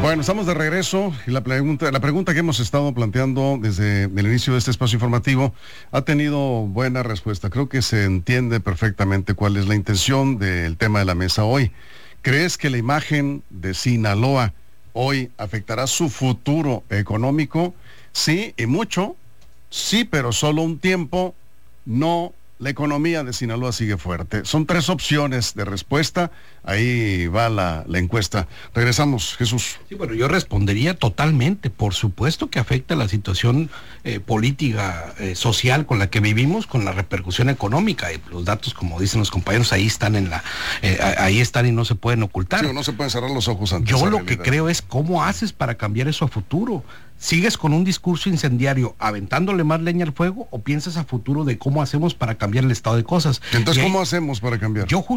Bueno, estamos de regreso y la pregunta que hemos estado planteando desde el inicio de este espacio informativo ha tenido buena respuesta. Creo que se entiende perfectamente cuál es la intención del tema de la mesa hoy. ¿Crees que la imagen de Sinaloa hoy afectará su futuro económico? Sí, y mucho. Sí, pero solo un tiempo. No, la economía de Sinaloa sigue fuerte. Son 3 opciones de respuesta. Ahí va la encuesta. Regresamos, Jesús. Sí, bueno, yo respondería totalmente. Por supuesto que afecta la situación política, social con la que vivimos, con la repercusión económica. Y los datos, como dicen los compañeros, ahí están ahí están y no se pueden ocultar. Sí, no se pueden cerrar los ojos ante yo esa lo realidad. que creo es cómo haces para cambiar eso a futuro. ¿Sigues con un discurso incendiario aventándole más leña al fuego o piensas a futuro de cómo hacemos para cambiar el estado de cosas? Entonces, ¿cómo hacemos para cambiar? Yo